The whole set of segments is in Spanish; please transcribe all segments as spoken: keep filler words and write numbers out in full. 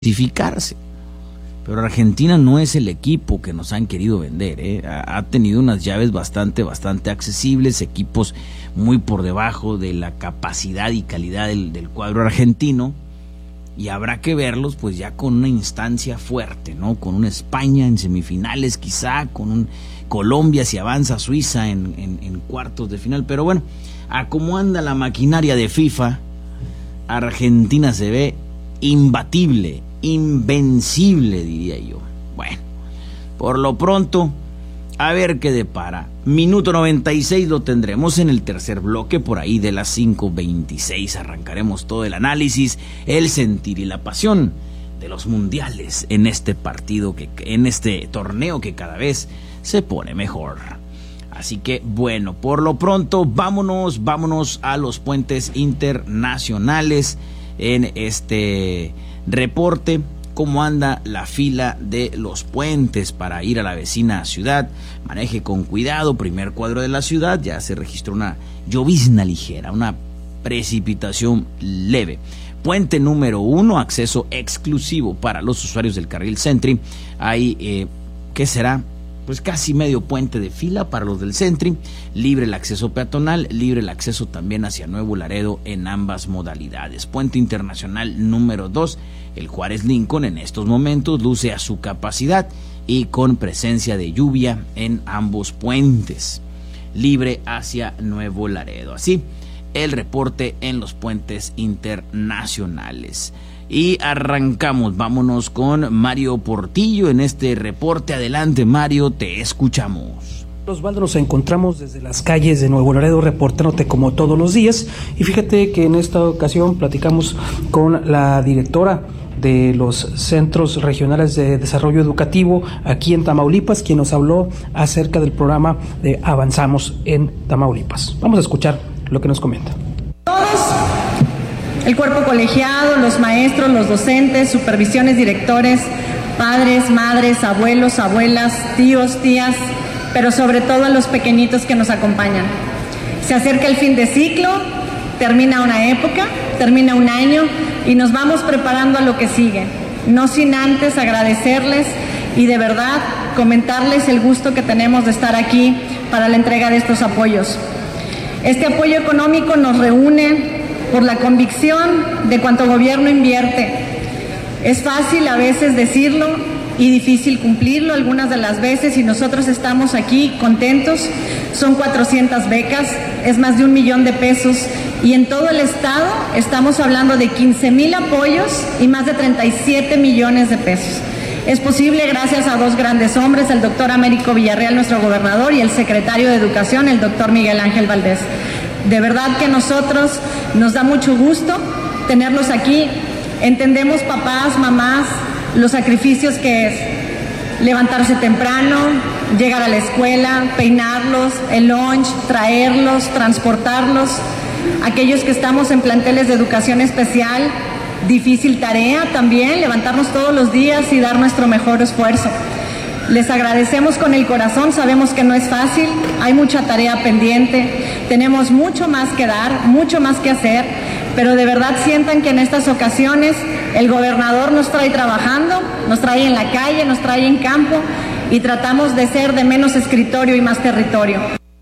justificarse. Pero Argentina no es el equipo que nos han querido vender, ¿eh? Ha tenido unas llaves bastante, bastante accesibles, equipos muy por debajo de la capacidad y calidad del, del cuadro argentino, y habrá que verlos pues ya con una instancia fuerte, ¿no? Con una España en semifinales quizá, con un Colombia si avanza, Suiza en, en, en cuartos de final. Pero bueno, a cómo anda la maquinaria de FIFA, Argentina se ve imbatible, invencible, diría yo. Bueno, por lo pronto, a ver qué depara. Minuto noventa y seis lo tendremos en el tercer bloque, por ahí de las cinco veintiséis arrancaremos todo el análisis, el sentir y la pasión de los mundiales en este partido, que en este torneo que cada vez se pone mejor. Así que bueno, por lo pronto vámonos, vámonos a los puentes internacionales en este reporte. Cómo anda la fila de los puentes para ir a la vecina ciudad. Maneje con cuidado. Primer cuadro de la ciudad, ya se registró una llovizna ligera, una precipitación leve. Puente número uno, acceso exclusivo para los usuarios del carril Sentry. Hay, eh, ¿qué será? Pues casi medio puente de fila para los del Sentry. Libre el acceso peatonal, libre el acceso también hacia Nuevo Laredo en ambas modalidades. Puente internacional número dos, el Juárez Lincoln, en estos momentos luce a su capacidad y con presencia de lluvia en ambos puentes. Libre hacia Nuevo Laredo. Así, el reporte en los puentes internacionales. Y arrancamos, vámonos con Mario Portillo en este reporte. Adelante, Mario, te escuchamos. Osvaldo, nos encontramos desde las calles de Nuevo Laredo reportándote como todos los días, y fíjate que en esta ocasión platicamos con la directora de los Centros Regionales de Desarrollo Educativo aquí en Tamaulipas, quien nos habló acerca del programa de Avanzamos en Tamaulipas. Vamos a escuchar lo que nos comenta. El cuerpo colegiado, los maestros, los docentes, supervisiones, directores, padres, madres, abuelos, abuelas, tíos, tías, pero sobre todo a los pequeñitos que nos acompañan. Se acerca el fin de ciclo, termina una época, termina un año y nos vamos preparando a lo que sigue. No sin antes agradecerles y de verdad comentarles el gusto que tenemos de estar aquí para la entrega de estos apoyos. Este apoyo económico nos reúne por la convicción de cuánto gobierno invierte. Es fácil a veces decirlo y difícil cumplirlo algunas de las veces, y nosotros estamos aquí contentos. Son cuatrocientas becas, es más de un millón de pesos, y en todo el estado estamos hablando de quince mil apoyos y más de treinta y siete millones de pesos. Es posible gracias a dos grandes hombres, el doctor Américo Villarreal, nuestro gobernador, y el secretario de Educación, el doctor Miguel Ángel Valdés. De verdad que nosotros nos da mucho gusto tenerlos aquí. Entendemos, papás, mamás, los sacrificios que es levantarse temprano, llegar a la escuela, peinarlos, el lunch, traerlos, transportarlos. Aquellos que estamos en planteles de educación especial, difícil tarea también, levantarnos todos los días y dar nuestro mejor esfuerzo. Les agradecemos con el corazón, sabemos que no es fácil, hay mucha tarea pendiente, tenemos mucho más que dar, mucho más que hacer, pero de verdad sientan que en estas ocasiones el gobernador nos trae trabajando, nos trae en la calle, nos trae en campo, y tratamos de ser de menos escritorio y más territorio.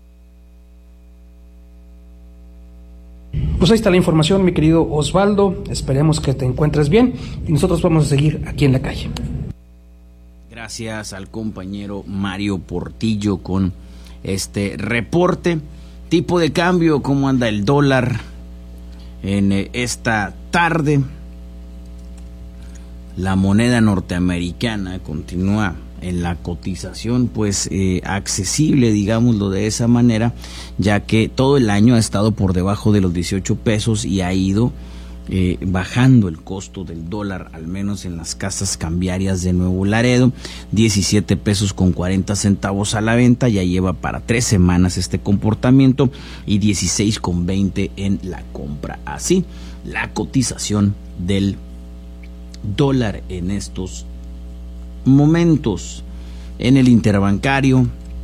Pues ahí está la información, mi querido Osvaldo, esperemos que te encuentres bien y nosotros vamos a seguir aquí en la calle. Gracias al compañero Mario Portillo con este reporte. Tipo de cambio, cómo anda el dólar en esta tarde. La moneda norteamericana continúa en la cotización pues eh, accesible, digámoslo de esa manera, ya que todo el año ha estado por debajo de los dieciocho pesos y ha ido Eh, bajando el costo del dólar, al menos en las casas cambiarias de Nuevo Laredo. Diecisiete pesos con cuarenta centavos a la venta, ya lleva para tres semanas este comportamiento, y dieciséis con veinte en la compra. Así la cotización del dólar en estos momentos. En el interbancario,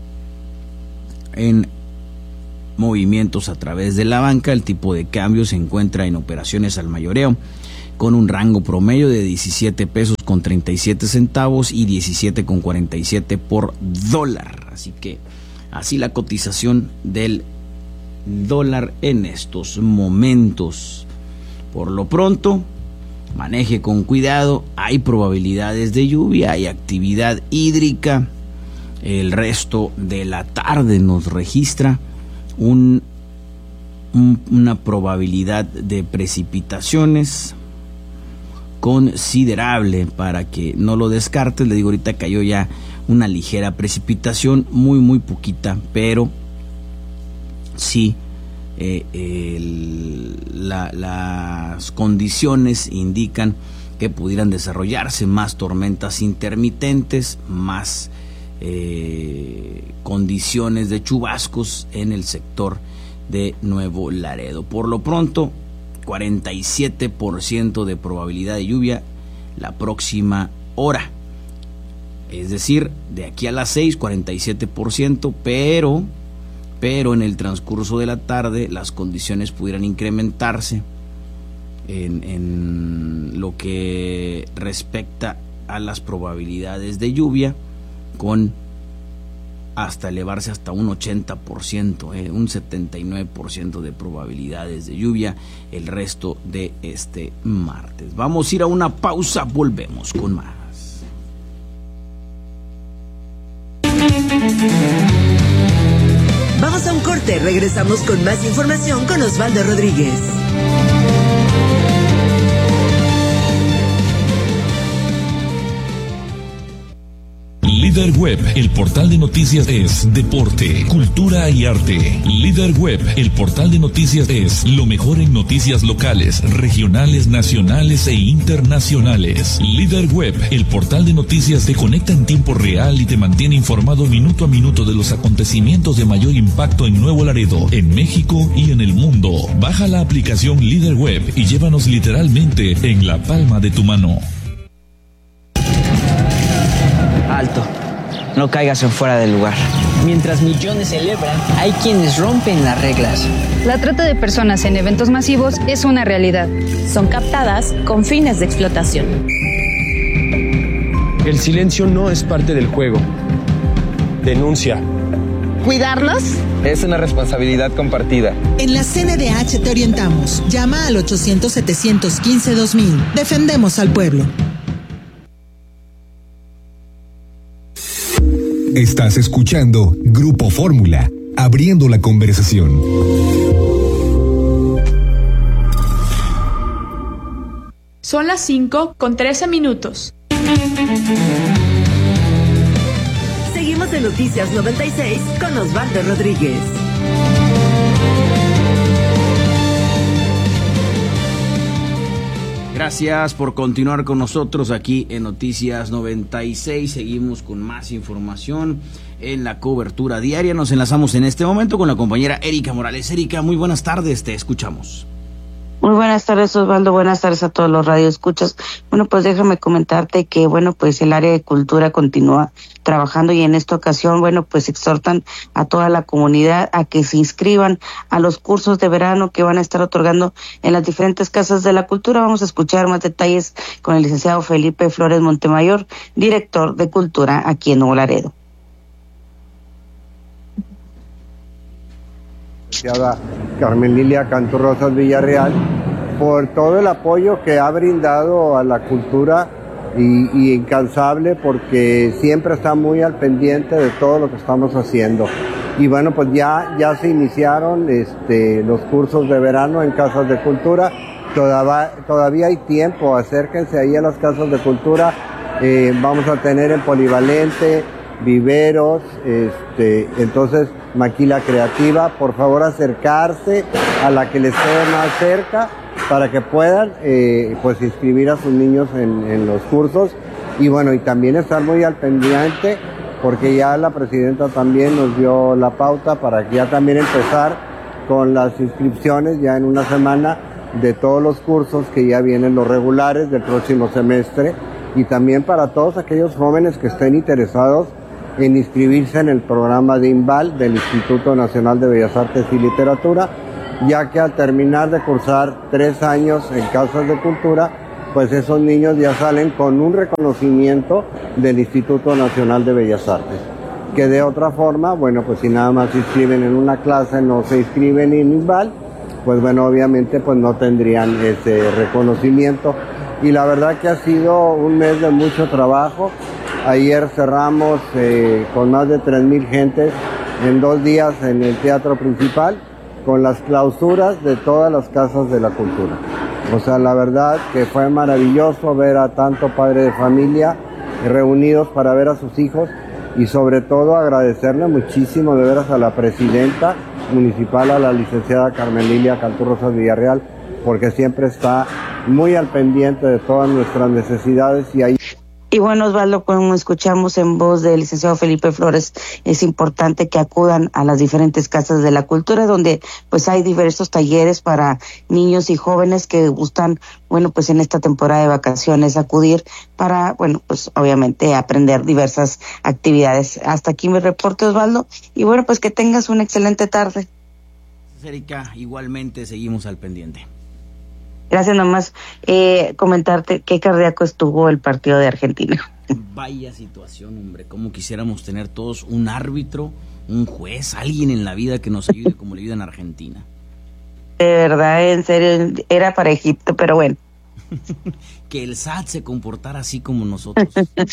en movimientos a través de la banca, el tipo de cambio se encuentra en operaciones al mayoreo con un rango promedio de diecisiete pesos con treinta y siete centavos y diecisiete con cuarenta y siete por dólar. Así que así la cotización del dólar en estos momentos. Por lo pronto, maneje con cuidado, hay probabilidades de lluvia, hay actividad hídrica. El resto de la tarde nos registra un, un, una probabilidad de precipitaciones considerable, para que no lo descartes. Le digo, ahorita cayó ya una ligera precipitación, muy muy poquita, pero sí eh, el, la, las condiciones indican que pudieran desarrollarse más tormentas intermitentes, más eh, condiciones de chubascos en el sector de Nuevo Laredo. Por lo pronto, cuarenta y siete por ciento de probabilidad de lluvia la próxima hora, es decir, de aquí a las seis, cuarenta y siete por ciento, pero pero en el transcurso de la tarde las condiciones pudieran incrementarse en, en lo que respecta a las probabilidades de lluvia, con hasta elevarse hasta un ochenta por ciento, eh, un setenta y nueve por ciento de probabilidades de lluvia el resto de este martes. Vamos a ir a una pausa, volvemos con más. Vamos a un corte, regresamos con más información con Osvaldo Rodríguez. Líder Web, el portal de noticias es deporte, cultura y arte. Líder Web, el portal de noticias es lo mejor en noticias locales, regionales, nacionales e internacionales. Líder Web, el portal de noticias te conecta en tiempo real y te mantiene informado minuto a minuto de los acontecimientos de mayor impacto en Nuevo Laredo, en México y en el mundo. Baja la aplicación Líder Web y llévanos literalmente en la palma de tu mano. Alto, no caigas en fuera del lugar. Mientras millones celebran, hay quienes rompen las reglas. La trata de personas en eventos masivos es una realidad. Son captadas con fines de explotación. El silencio no es parte del juego. Denuncia. ¿Cuidarlos? Es una responsabilidad compartida. En la C N D H te orientamos. Llama al ochocientos, setecientos quince, dos mil. Defendemos al pueblo. Estás escuchando Grupo Fórmula, abriendo la conversación. Son las cinco con trece minutos. Seguimos en Noticias noventa y seis con Osvaldo Rodríguez. Gracias por continuar con nosotros aquí en Noticias noventa y seis. Seguimos con más información en la cobertura diaria. Nos enlazamos en este momento con la compañera Erika Morales. Erika, muy buenas tardes, te escuchamos. Muy buenas tardes, Osvaldo. Buenas tardes a todos los radioescuchas. Bueno, pues déjame comentarte que, bueno, pues el área de cultura continúa trabajando y en esta ocasión, bueno, pues exhortan a toda la comunidad a que se inscriban a los cursos de verano que van a estar otorgando en las diferentes casas de la cultura. Vamos a escuchar más detalles con el licenciado Felipe Flores Montemayor, director de Cultura aquí en Nuevo Laredo. Carmen Lilia Cantú Rosas Villarreal, por todo el apoyo que ha brindado a la cultura y, y incansable, porque siempre está muy al pendiente de todo lo que estamos haciendo. Y bueno, pues ya, ya se iniciaron este, los cursos de verano en casas de cultura. Todavía, todavía hay tiempo, acérquense ahí a las casas de cultura. Eh, vamos a tener en Polivalente, Viveros, este, entonces Maquila Creativa, por favor acercarse a la que les quede más cerca para que puedan eh, pues inscribir a sus niños en, en los cursos. Y bueno, y también estar muy al pendiente, porque ya la presidenta también nos dio la pauta para que ya también empezar con las inscripciones ya en una semana de todos los cursos que ya vienen, los regulares del próximo semestre, y también para todos aquellos jóvenes que estén interesados en inscribirse en el programa de INVAL del Instituto Nacional de Bellas Artes y Literatura, ya que al terminar de cursar tres años en casas de cultura, pues esos niños ya salen con un reconocimiento del Instituto Nacional de Bellas Artes. Que de otra forma, bueno, pues si nada más se inscriben en una clase, no se inscriben en ISBAL, pues bueno, obviamente pues no tendrían ese reconocimiento. Y la verdad que ha sido un mes de mucho trabajo. Ayer cerramos eh, con más de tres mil gentes en dos días en el teatro principal, con las clausuras de todas las casas de la cultura. O sea, la verdad que fue maravilloso ver a tanto padre de familia reunidos para ver a sus hijos y sobre todo agradecerle muchísimo de veras a la presidenta municipal, a la licenciada Carmen Lilia Cantú Rosas Villarreal, porque siempre está muy al pendiente de todas nuestras necesidades y ahí... Y bueno, Osvaldo, como escuchamos en voz del licenciado Felipe Flores, es importante que acudan a las diferentes casas de la cultura, donde pues hay diversos talleres para niños y jóvenes que gustan, bueno, pues en esta temporada de vacaciones acudir para, bueno, pues obviamente aprender diversas actividades. Hasta aquí mi reporte, Osvaldo, y bueno, pues que tengas una excelente tarde. Erika, igualmente seguimos al pendiente. Gracias, nomás eh, comentarte qué cardíaco estuvo el partido de Argentina. Vaya situación, hombre, como quisiéramos tener todos un árbitro, un juez, alguien en la vida que nos ayude como le ayuda en Argentina. De verdad, en serio, era para Egipto, pero bueno. Que el S A T se comportara así como nosotros.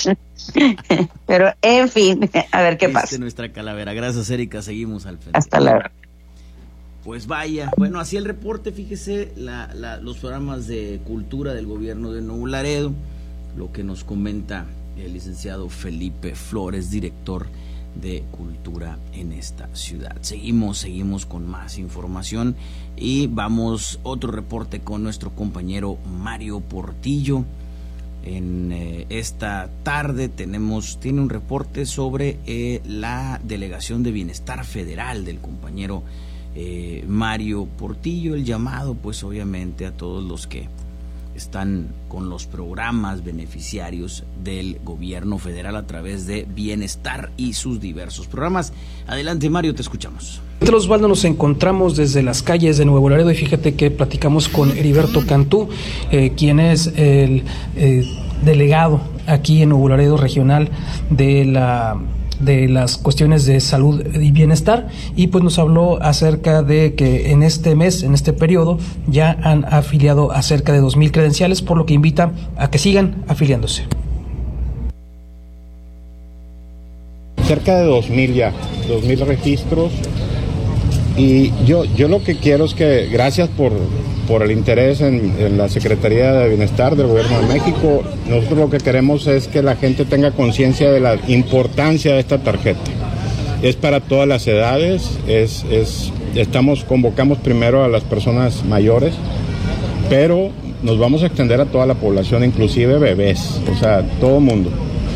Pero, en fin, a ver qué pasa. Este nuestra calavera. Gracias, Erika, seguimos al frente. Hasta luego. Pues vaya, bueno, así el reporte, fíjese, la, la, los programas de cultura del gobierno de Nuevo Laredo, lo que nos comenta el licenciado Felipe Flores, director de cultura en esta ciudad. Seguimos, seguimos con más información y vamos, otro reporte con nuestro compañero Mario Portillo. En eh, esta tarde tenemos, tiene un reporte sobre eh, la Delegación de Bienestar Federal del compañero Eh, Mario Portillo. El llamado pues obviamente a todos los que están con los programas beneficiarios del gobierno federal a través de Bienestar y sus diversos programas. Adelante, Mario, te escuchamos. Osvaldo, nos encontramos desde las calles de Nuevo Laredo y fíjate que platicamos con Heriberto Cantú, eh, quien es el eh, delegado aquí en Nuevo Laredo regional de la de las cuestiones de salud y bienestar, y pues nos habló acerca de que en este mes, en este periodo, ya han afiliado a cerca de dos mil credenciales, por lo que invita a que sigan afiliándose. Cerca de dos mil ya, dos mil registros, y yo, yo lo que quiero es que, gracias por, por el interés en, en la Secretaría de Bienestar del Gobierno de México, nosotros lo que queremos es que la gente tenga conciencia de la importancia de esta tarjeta. Es para todas las edades, es, es, estamos, convocamos primero a las personas mayores, pero nos vamos a extender a toda la población, inclusive bebés, o sea, todo mundo.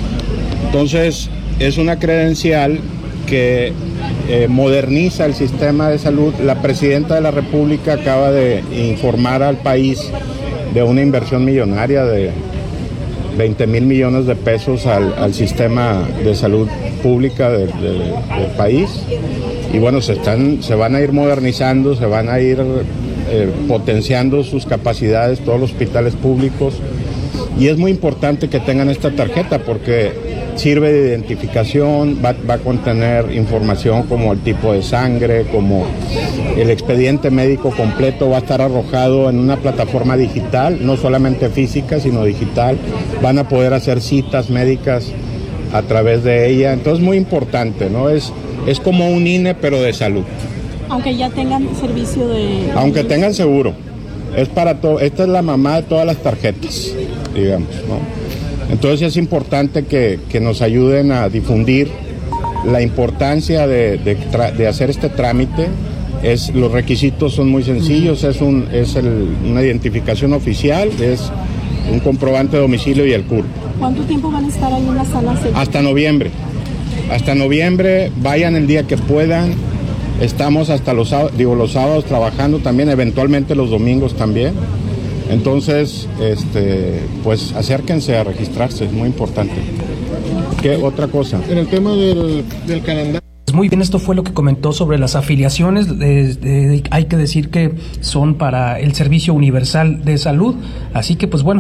Entonces, es una credencial que eh, moderniza el sistema de salud. La presidenta de la República acaba de informar al país de una inversión millonaria de veinte mil millones de pesos al, al sistema de salud pública de, de, del país. Y bueno, se, están, se van a ir modernizando, se van a ir eh, potenciando sus capacidades, todos los hospitales públicos. Y es muy importante que tengan esta tarjeta porque sirve de identificación, va, va a contener información como el tipo de sangre, como el expediente médico completo, va a estar arrojado en una plataforma digital, no solamente física, sino digital. Van a poder hacer citas médicas a través de ella. Entonces, muy importante, ¿no? Es, es como un I N E, pero de salud. Aunque ya tengan servicio de... Aunque tengan seguro. Es para todo. Esta es la mamá de todas las tarjetas, digamos, ¿no? Entonces es importante que, que nos ayuden a difundir la importancia de, de, de hacer este trámite. Es, los requisitos son muy sencillos, es, un, es el, una identificación oficial, es un comprobante de domicilio y el C U R P. ¿Cuánto tiempo van a estar ahí en las salas? Hasta noviembre. Hasta noviembre, vayan el día que puedan. Estamos hasta los sábados, digo, los sábados trabajando también, eventualmente los domingos también. Entonces, este, pues acérquense a registrarse, es muy importante. ¿Qué otra cosa? En el tema del, del calendario. Muy bien, esto fue lo que comentó sobre las afiliaciones. De, de, hay que decir que son para el Servicio Universal de Salud, así que pues bueno,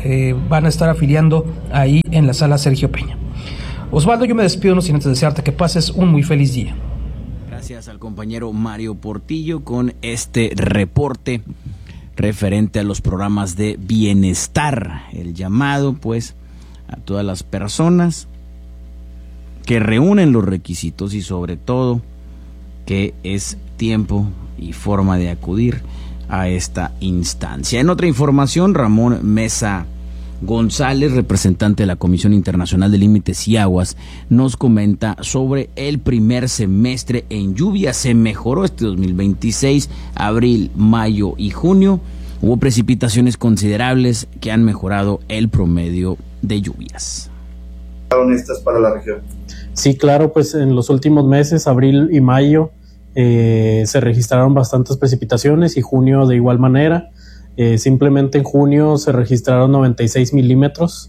eh, van a estar afiliando ahí en la sala Sergio Peña. Osvaldo, yo me despido no sin antes desearte que pases un muy feliz día. Gracias al compañero Mario Portillo con este reporte referente a los programas de bienestar. El llamado, pues, a todas las personas que reúnen los requisitos y sobre todo que es tiempo y forma de acudir a esta instancia. En otra información, Ramón Mesa González, representante de la Comisión Internacional de Límites y Aguas, nos comenta sobre el primer semestre en lluvia. Se mejoró este dos mil veintiséis, abril, mayo y junio. Hubo precipitaciones considerables que han mejorado el promedio de lluvias. Honestas para la región. Sí, claro, pues en los últimos meses, abril y mayo, eh, se registraron bastantes precipitaciones y junio de igual manera. Eh, simplemente en junio se registraron noventa y seis milímetros,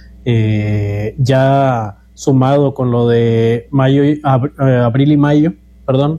eh, ya sumado con lo de mayo y, ab, eh, abril y mayo, perdón,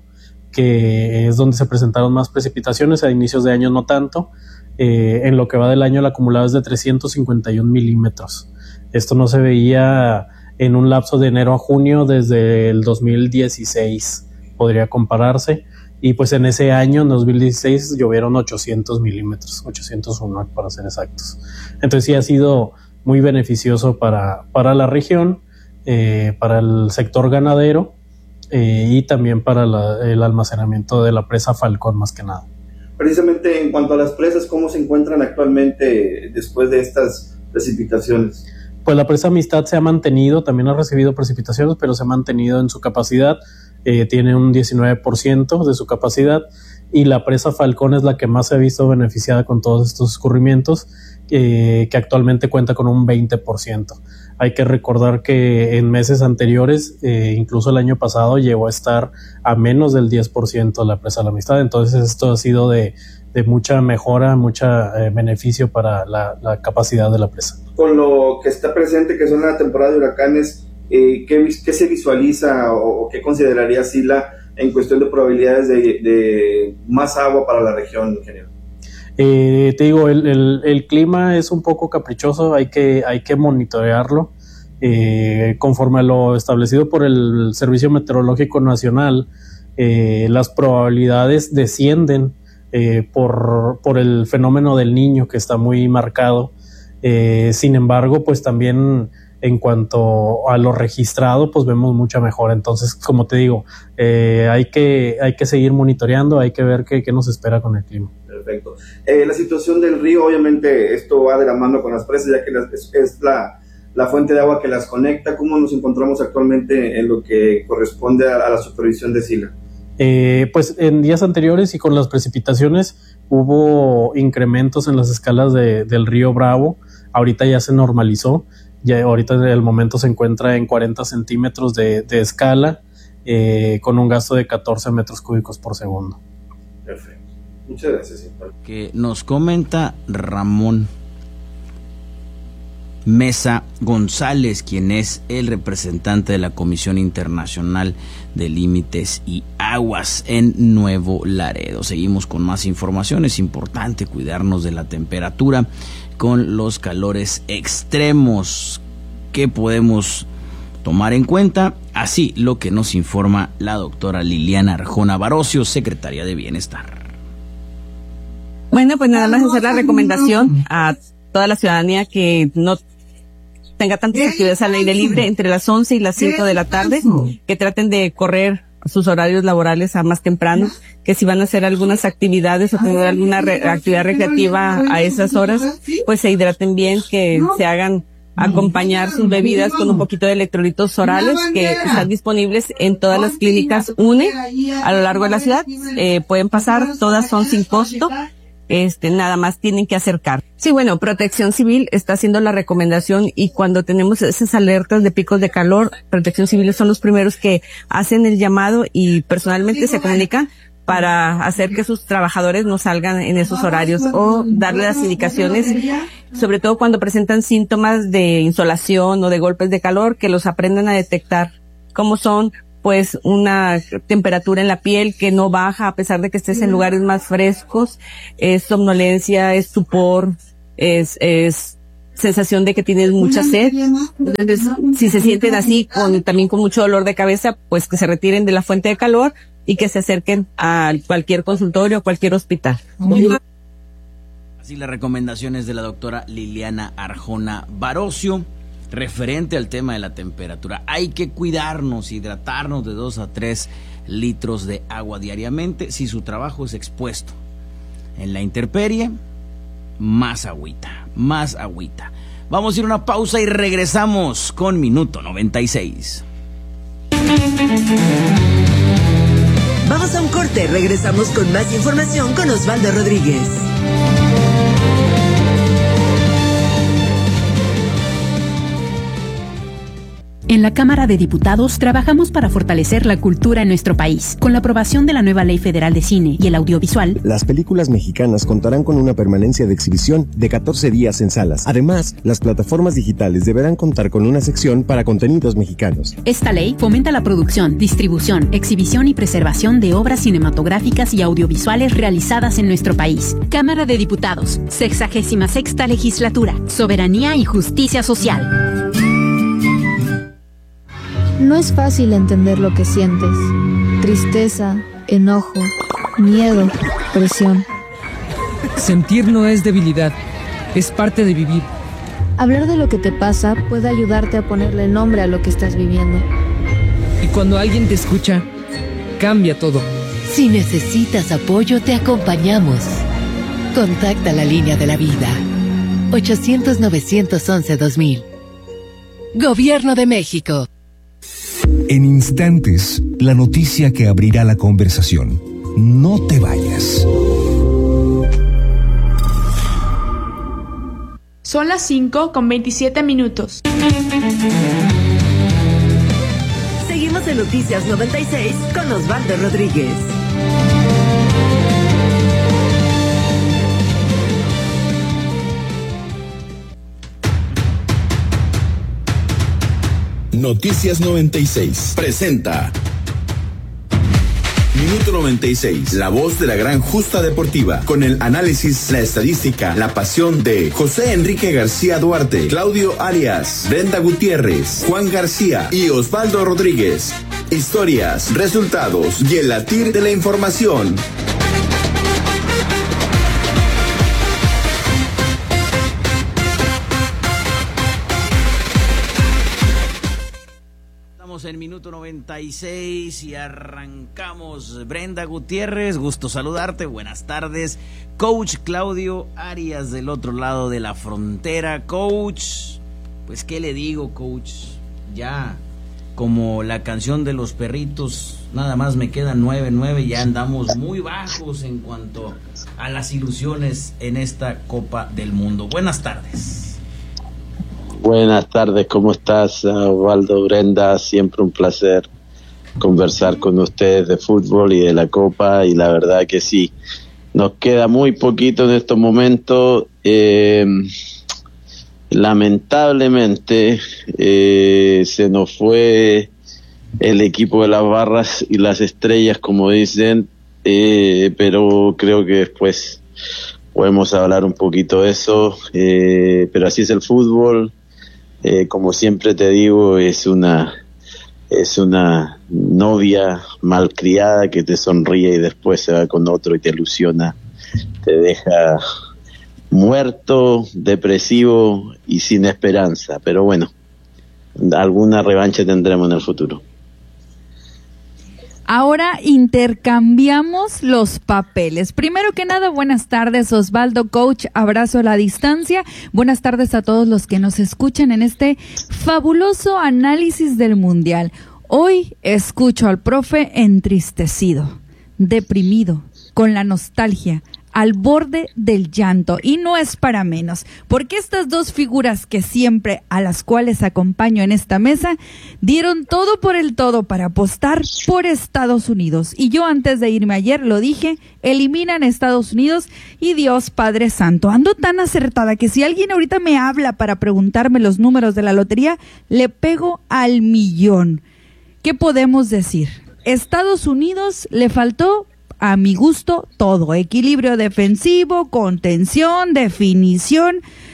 que es donde se presentaron más precipitaciones. A inicios de año no tanto. Eh, en lo que va del año el acumulado es de trescientos cincuenta y un milímetros. Esto no se veía en un lapso de enero a junio desde el dos mil dieciséis, podría compararse. Y pues en ese año, en dos mil dieciséis, llovieron ochocientos milímetros, ochocientos uno para ser exactos. Entonces sí ha sido muy beneficioso para, para la región, eh, para el sector ganadero eh, y también para la, el almacenamiento de la presa Falcón más que nada. Precisamente en cuanto a las presas, ¿cómo se encuentran actualmente después de estas precipitaciones? Pues la presa Amistad se ha mantenido, también ha recibido precipitaciones, pero se ha mantenido en su capacidad. Eh, tiene un diecinueve por ciento de su capacidad, y la presa Falcón es la que más se ha visto beneficiada con todos estos escurrimientos, eh, que actualmente cuenta con un veinte por ciento. Hay que recordar que en meses anteriores, eh, incluso el año pasado, llegó a estar a menos del diez por ciento la presa La Amistad. Entonces esto ha sido de, de mucha mejora, mucha eh, beneficio para la, la capacidad de la presa. Con lo que está presente, que son la temporada de huracanes, Eh, ¿qué, ¿qué se visualiza o, o qué consideraría Sila en cuestión de probabilidades de, de más agua para la región, ingeniero? Eh, te digo, el, el, el clima es un poco caprichoso, hay que, hay que monitorearlo. Eh, conforme a lo establecido por el Servicio Meteorológico Nacional, eh, las probabilidades descienden eh, por, por el fenómeno del Niño, que está muy marcado. Eh, sin embargo, pues también en cuanto a lo registrado, pues vemos mucha mejora. Entonces, como te digo, eh, hay que hay que seguir monitoreando, hay que ver qué, qué nos espera con el clima. Perfecto. Eh, la situación del río, obviamente, esto va de la mano con las presas, ya que las, es, es la, la fuente de agua que las conecta. ¿Cómo nos encontramos actualmente en lo que corresponde a, a la supervisión de Sila? Eh, pues en días anteriores y con las precipitaciones hubo incrementos en las escalas de, del río Bravo. Ahorita ya se normalizó. Ya ahorita en el momento se encuentra en cuarenta centímetros de, de escala, eh, con un gasto de catorce metros cúbicos por segundo. Perfecto. Muchas gracias. Que nos comenta Ramón Mesa González, quien es el representante de la Comisión Internacional de Límites y Aguas en Nuevo Laredo. Seguimos con más información. Es importante cuidarnos de la temperatura con los calores extremos que podemos tomar en cuenta, así lo que nos informa la doctora Liliana Arjona Barocio, secretaria de Bienestar. Bueno, pues nada más hacer la recomendación a toda la ciudadanía que no tenga tantas actividades al aire libre entre las once y las cinco de la tarde, que traten de correr sus horarios laborales a más temprano, que si van a hacer algunas actividades o tener alguna re- actividad recreativa a esas horas, pues se hidraten bien, que se hagan acompañar sus bebidas con un poquito de electrolitos orales que están disponibles en todas las clínicas U N E a lo largo de la ciudad. Eh, pueden pasar, todas son sin costo. Este, nada más tienen que acercar. Sí, bueno, Protección Civil está haciendo la recomendación, y cuando tenemos esas alertas de picos de calor, Protección Civil son los primeros que hacen el llamado y personalmente se comunican para hacer que sus trabajadores no salgan en esos horarios, o darle las indicaciones, sobre todo cuando presentan síntomas de insolación o de golpes de calor, que los aprendan a detectar, como son pues una temperatura en la piel que no baja a pesar de que estés en lugares más frescos, es somnolencia, es estupor, es, es sensación de que tienes mucha sed. Entonces, si se sienten así, con también con mucho dolor de cabeza, pues que se retiren de la fuente de calor y que se acerquen a cualquier consultorio o cualquier hospital. Así las recomendaciones de la doctora Liliana Arjona Barocio referente al tema de la temperatura. Hay que cuidarnos, hidratarnos de dos a tres litros de agua diariamente. Si su trabajo es expuesto en la intemperie, más agüita, más agüita. Vamos a ir a una pausa y regresamos con Minuto noventa y seis. Vamos a un corte, regresamos con más información con Osvaldo Rodríguez. En la Cámara de Diputados trabajamos para fortalecer la cultura en nuestro país. Con la aprobación de la nueva Ley Federal de Cine y el Audiovisual, las películas mexicanas contarán con una permanencia de exhibición de catorce días en salas. Además, las plataformas digitales deberán contar con una sección para contenidos mexicanos. Esta ley fomenta la producción, distribución, exhibición y preservación de obras cinematográficas y audiovisuales realizadas en nuestro país. Cámara de Diputados, sexagésima sexta legislatura, soberanía y justicia social. No es fácil entender lo que sientes. Tristeza, enojo, miedo, presión. Sentir no es debilidad, es parte de vivir. Hablar de lo que te pasa puede ayudarte a ponerle nombre a lo que estás viviendo. Y cuando alguien te escucha, cambia todo. Si necesitas apoyo, te acompañamos. Contacta la línea de la vida. ochocientos, novecientos once, dos mil. Gobierno de México. En instantes, la noticia que abrirá la conversación. No te vayas. Son las cinco con veintisiete minutos. Seguimos en Noticias noventa y seis con Osvaldo Rodríguez. Noticias noventa y seis presenta Minuto noventa y seis, la voz de la gran justa deportiva, con el análisis, la estadística, la pasión de José Enrique García Duarte, Claudio Arias, Brenda Gutiérrez, Juan García y Osvaldo Rodríguez. Historias, resultados y el latir de la información. En Minuto noventa y seis y arrancamos. Brenda Gutiérrez, gusto saludarte, buenas tardes. Coach Claudio Arias del otro lado de la frontera. Coach, pues qué le digo, coach, ya como la canción de los perritos, nada más me quedan nueve, nueve, ya andamos muy bajos en cuanto a las ilusiones en esta Copa del Mundo. Buenas tardes. Buenas tardes, ¿cómo estás, Osvaldo, Brenda? Siempre un placer conversar con ustedes de fútbol y de la Copa, y la verdad que sí, nos queda muy poquito en estos momentos. Eh, lamentablemente eh, se nos fue el equipo de las barras y las estrellas, como dicen, eh, pero creo que después podemos hablar un poquito de eso, eh, pero así es el fútbol. Eh, como siempre te digo, es una es una novia malcriada que te sonríe y después se va con otro y te ilusiona, te deja muerto, depresivo y sin esperanza. Pero bueno, alguna revancha tendremos en el futuro. Ahora intercambiamos los papeles. Primero que nada, buenas tardes, Osvaldo, coach, abrazo a la distancia. Buenas tardes a todos los que nos escuchan en este fabuloso análisis del Mundial. Hoy escucho al profe entristecido, deprimido, con la nostalgia, al borde del llanto, y no es para menos, porque estas dos figuras que siempre a las cuales acompaño en esta mesa dieron todo por el todo para apostar por Estados Unidos, y yo antes de irme ayer lo dije, eliminan a Estados Unidos y Dios Padre Santo. Ando tan acertada que si alguien ahorita me habla para preguntarme los números de la lotería, le pego al millón. ¿Qué podemos decir? Estados Unidos le faltó, a mi gusto, todo: equilibrio defensivo, contención, definición,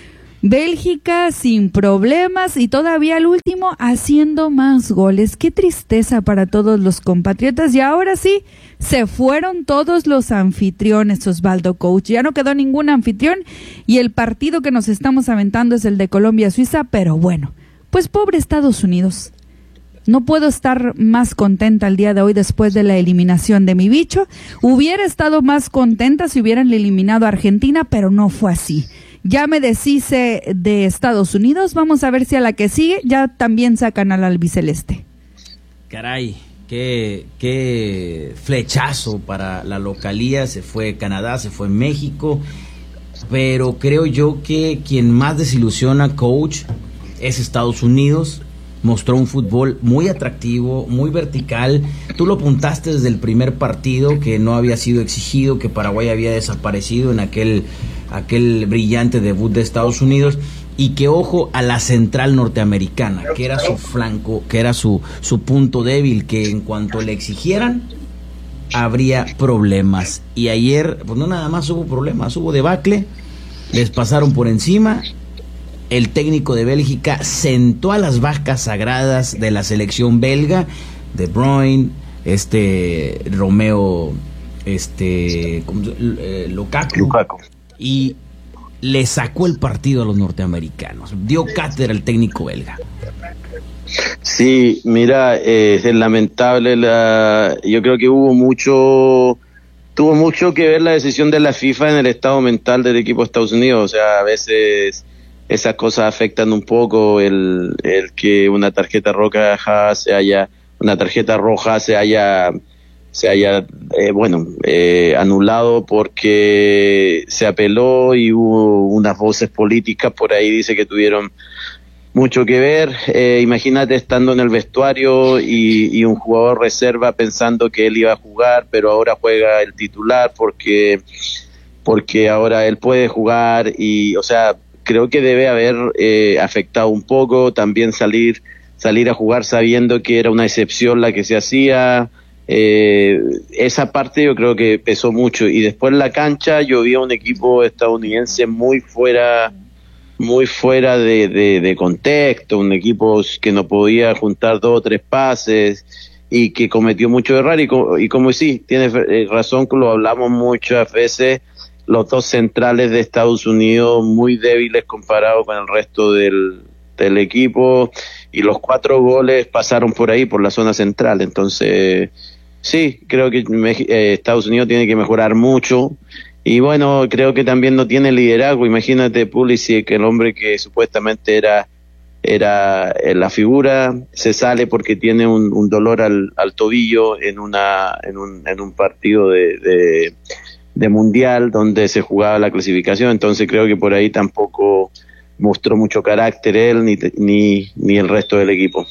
Bélgica sin problemas y todavía al último haciendo más goles. Qué tristeza para todos los compatriotas. Y ahora sí, se fueron todos los anfitriones, Osvaldo Coach. Ya no quedó ningún anfitrión y el partido que nos estamos aventando es el de Colombia-Suiza, pero bueno, pues pobre Estados Unidos. No puedo estar más contenta el día de hoy después de la eliminación de mi bicho. Hubiera estado más contenta si hubieran eliminado a Argentina, pero no fue así. Ya me deshice de Estados Unidos, vamos a ver si a la que sigue ya también sacan al albiceleste. Caray, qué, qué flechazo para la localía, se fue Canadá, se fue México, pero creo yo que quien más desilusiona, Coach, es Estados Unidos. Mostró un fútbol muy atractivo, muy vertical. Tú lo apuntaste desde el primer partido, que no había sido exigido, que Paraguay había desaparecido en aquel, aquel brillante debut de Estados Unidos, y que ojo a la central norteamericana, que era su flanco, que era su, su punto débil, que en cuanto le exigieran, habría problemas. Y ayer, pues no nada más hubo problemas, hubo debacle, les pasaron por encima. El técnico de Bélgica sentó a las vacas sagradas de la selección belga, De Bruyne, este Romeo, este eh, Lukaku, Lukaku, y le sacó el partido a los norteamericanos. Dio cátedra el técnico belga. Sí, mira, eh, es lamentable. La, yo creo que hubo mucho, tuvo mucho que ver la decisión de la FIFA en el estado mental del equipo de Estados Unidos. O sea, a veces esas cosas afectan un poco el, el que una tarjeta roja se haya, una tarjeta roja se haya, se haya, eh, bueno, eh, anulado porque se apeló y hubo unas voces políticas por ahí, dice que tuvieron mucho que ver. Eh, imagínate estando en el vestuario y, y un jugador reserva pensando que él iba a jugar, pero ahora juega el titular porque, porque ahora él puede jugar y, o sea, creo que debe haber eh, afectado un poco también salir salir a jugar sabiendo que era una excepción la que se hacía. Eh, esa parte yo creo que pesó mucho. Y después en la cancha yo vi a un equipo estadounidense muy fuera muy fuera de, de, de contexto, un equipo que no podía juntar dos o tres pases y que cometió mucho error. Y, co y como sí, tienes razón, que lo hablamos muchas veces, los dos centrales de Estados Unidos muy débiles comparado con el resto del, del equipo, y los cuatro goles pasaron por ahí, por la zona central. Entonces, sí, creo que eh, Estados Unidos tiene que mejorar mucho, y bueno, creo que también no tiene liderazgo. Imagínate Pulisic, que el hombre que supuestamente era era la figura, se sale porque tiene un, un dolor al, al tobillo en una en un, en un partido de, de de mundial donde se jugaba la clasificación. Entonces creo que por ahí tampoco mostró mucho carácter él ni, ni, ni el resto del equipo.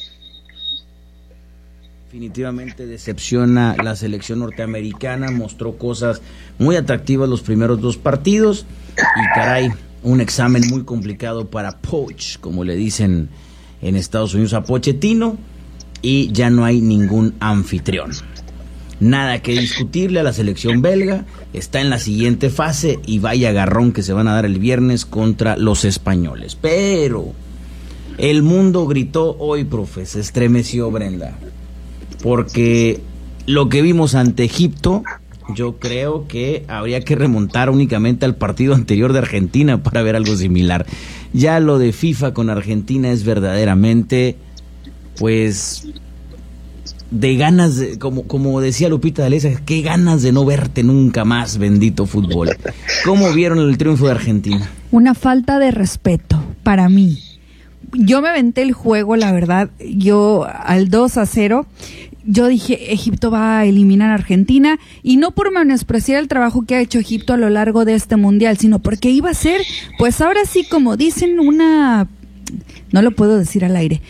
Definitivamente decepciona la selección norteamericana, mostró cosas muy atractivas los primeros dos partidos y caray, un examen muy complicado para Poch, como le dicen en Estados Unidos a Pochettino, y ya no hay ningún anfitrión. Nada que discutirle a la selección belga, está en la siguiente fase y vaya agarrón que se van a dar el viernes contra los españoles. Pero el mundo gritó hoy, profe, se estremeció Brenda, porque lo que vimos ante Egipto, yo creo que habría que remontar únicamente al partido anterior de Argentina para ver algo similar. Ya lo de FIFA con Argentina es verdaderamente, pues, de ganas, de, como, como decía Lupita D'Alessio, qué ganas de no verte nunca más, bendito fútbol. ¿Cómo vieron el triunfo de Argentina? Una falta de respeto para mí. Yo me aventé el juego, la verdad, yo al dos a cero, yo dije, Egipto va a eliminar a Argentina, y no por menospreciar el trabajo que ha hecho Egipto a lo largo de este mundial, sino porque iba a ser, pues ahora sí, como dicen, una, no lo puedo decir al aire,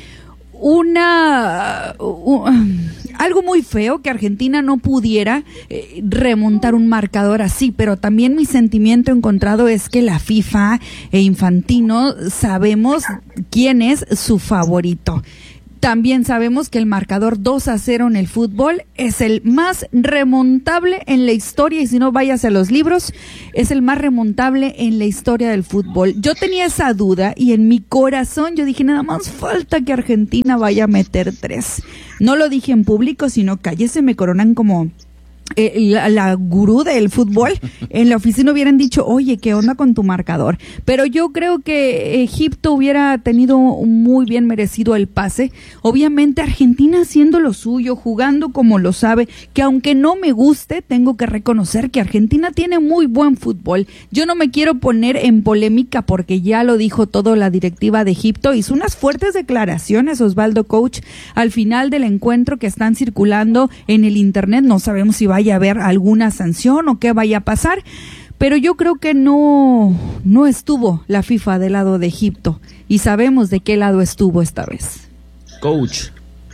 una uh, algo muy feo que Argentina no pudiera eh, remontar un marcador así, pero también mi sentimiento encontrado es que la FIFA e Infantino sabemos quién es su favorito. También sabemos que el marcador dos a cero en el fútbol es el más remontable en la historia, y si no, vayas a los libros, es el más remontable en la historia del fútbol. Yo tenía esa duda y en mi corazón yo dije, nada más falta que Argentina vaya a meter tres. No lo dije en público, sino cállese, me coronan como Eh, la, la gurú del fútbol. En la oficina hubieran dicho, oye, ¿qué onda con tu marcador? Pero yo creo que Egipto hubiera tenido muy bien merecido el pase. Obviamente Argentina haciendo lo suyo, jugando como lo sabe, que aunque no me guste, tengo que reconocer que Argentina tiene muy buen fútbol. Yo no me quiero poner en polémica porque ya lo dijo todo la directiva de Egipto. Hizo unas fuertes declaraciones, Osvaldo Coach, al final del encuentro, que están circulando en el internet. No sabemos si vaya a haber alguna sanción o qué vaya a pasar, pero yo creo que no, no estuvo la FIFA del lado de Egipto, y sabemos de qué lado estuvo esta vez. Coach.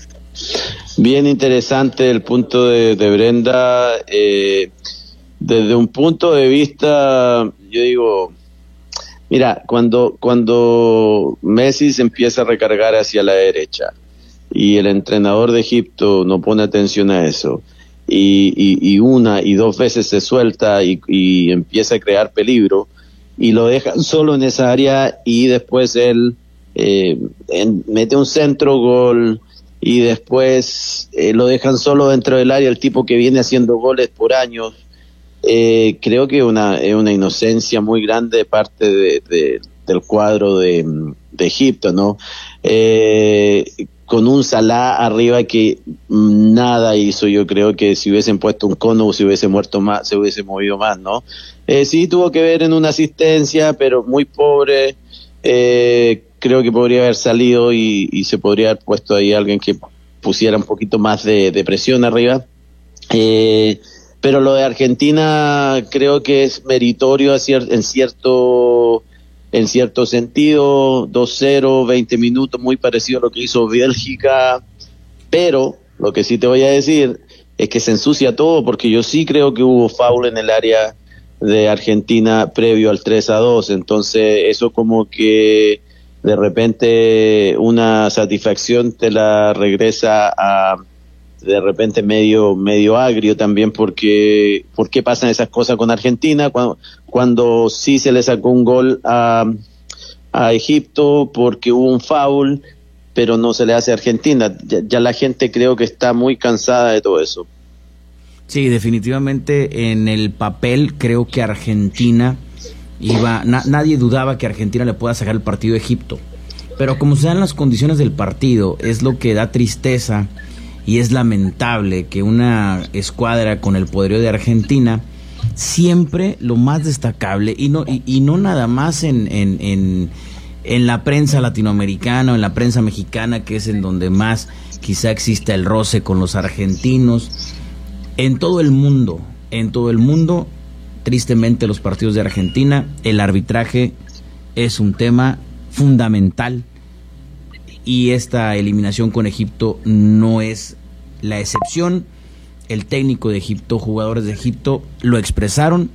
Bien interesante el punto de, de Brenda. Eh, desde un punto de vista, yo digo, mira, cuando, cuando Messi se empieza a recargar hacia la derecha y el entrenador de Egipto no pone atención a eso, Y, y, y una y dos veces se suelta y, y empieza a crear peligro, y lo dejan solo en esa área, y después él eh, en, mete un centro gol, y después eh, lo dejan solo dentro del área, el tipo que viene haciendo goles por años. Eh, creo que una, es una inocencia muy grande de parte de, de, del cuadro de, de Egipto, ¿no? Eh, con un Salah arriba que nada hizo. Yo creo que si hubiesen puesto un cono, se hubiese muerto más, se hubiese movido más, ¿no? Eh, sí tuvo que ver en una asistencia, pero muy pobre. Eh, creo que podría haber salido y, y se podría haber puesto ahí alguien que pusiera un poquito más de, de presión arriba. Eh, pero lo de Argentina creo que es meritorio en cierto... en cierto sentido, dos cero, veinte minutos, muy parecido a lo que hizo Bélgica, pero lo que sí te voy a decir es que se ensucia todo, porque yo sí creo que hubo foul en el área de Argentina previo al tres a dos, entonces eso como que de repente una satisfacción te la regresa a de repente medio medio agrio también, porque ¿por qué pasan esas cosas con Argentina cuando, cuando sí se le sacó un gol a, a Egipto porque hubo un foul, pero no se le hace a Argentina? Ya, ya la gente creo que está muy cansada de todo eso. Sí, definitivamente en el papel creo que Argentina iba, na, nadie dudaba que Argentina le pueda sacar el partido a Egipto, pero como se dan las condiciones del partido, es lo que da tristeza. Y es lamentable que una escuadra con el poderío de Argentina, siempre lo más destacable, y no y, y no nada más en, en, en, en la prensa latinoamericana o en la prensa mexicana, que es en donde más quizá exista el roce con los argentinos, en todo el mundo, en todo el mundo, tristemente los partidos de Argentina, el arbitraje es un tema fundamental. Y esta eliminación con Egipto no es la excepción. El técnico de Egipto, jugadores de Egipto lo expresaron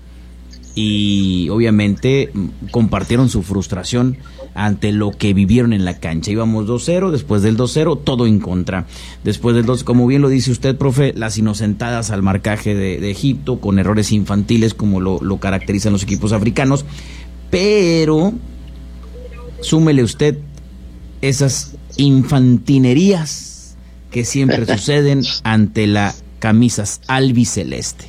y obviamente compartieron su frustración ante lo que vivieron en la cancha. Íbamos dos cero, después del dos cero todo en contra. Después del dos, como bien lo dice usted, profe, las inocentadas al marcaje de, de Egipto, con errores infantiles como lo, lo caracterizan los equipos africanos. Pero súmele usted esas infantinerías que siempre suceden ante las camisas albiceleste.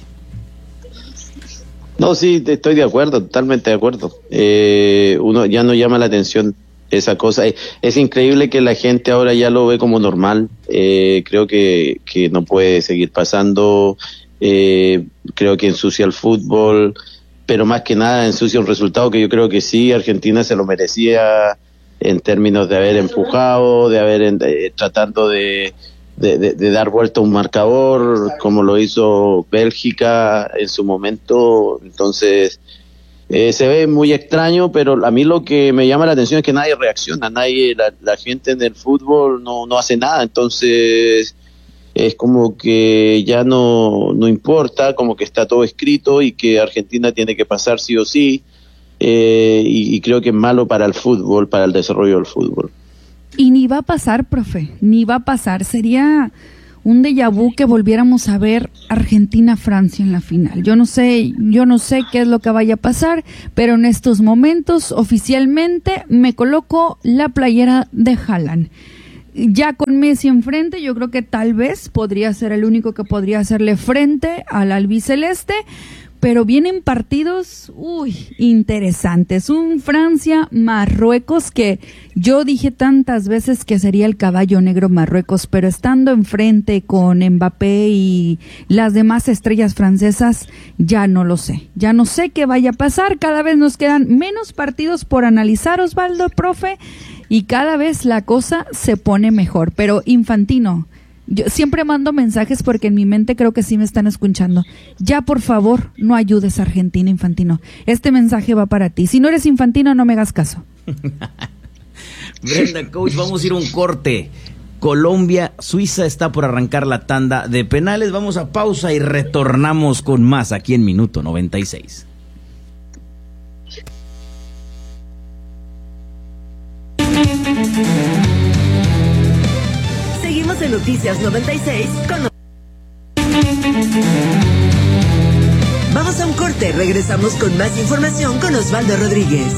No, sí, estoy de acuerdo, totalmente de acuerdo. Eh, uno ya no llama la atención esa cosa. Es, es increíble que la gente ahora ya lo ve como normal. Eh, creo que, que no puede seguir pasando. Eh, creo que ensucia el fútbol, pero más que nada ensucia un resultado que yo creo que sí, Argentina se lo merecía, en términos de haber empujado, de haber eh, tratando de, de, de, de dar vuelta a un marcador, como lo hizo Bélgica en su momento. Entonces, eh, se ve muy extraño, pero a mí lo que me llama la atención es que nadie reacciona, nadie, la, la gente en el fútbol no, no hace nada. Entonces, es como que ya no, no importa, como que está todo escrito y que Argentina tiene que pasar sí o sí. Eh, y, y creo que es malo para el fútbol, para el desarrollo del fútbol. Y ni va a pasar, profe, ni va a pasar. Sería un déjà vu que volviéramos a ver Argentina-Francia en la final. Yo no sé, yo no sé qué es lo que vaya a pasar, pero en estos momentos oficialmente me coloco la playera de Haaland. Ya con Messi enfrente, yo creo que tal vez podría ser el único que podría hacerle frente al albiceleste, pero vienen partidos, uy, interesantes. Un Francia-Marruecos que yo dije tantas veces que sería el caballo negro Marruecos, pero estando enfrente con Mbappé y las demás estrellas francesas, ya no lo sé. Ya no sé qué vaya a pasar. Cada vez nos quedan menos partidos por analizar, Osvaldo, profe, y cada vez la cosa se pone mejor. Pero Infantino, yo siempre mando mensajes porque en mi mente creo que sí me están escuchando. Ya, por favor, no ayudes a Argentina, Infantino. Este mensaje va para ti. Si no eres Infantino, no me hagas caso. Brenda, coach, vamos a ir a un corte. Colombia, Suiza está por arrancar la tanda de penales. Vamos a pausa y retornamos con más aquí en Minuto noventa y seis. Seguimos en Noticias noventa y seis con... Vamos a un corte, regresamos con más información con Osvaldo Rodríguez.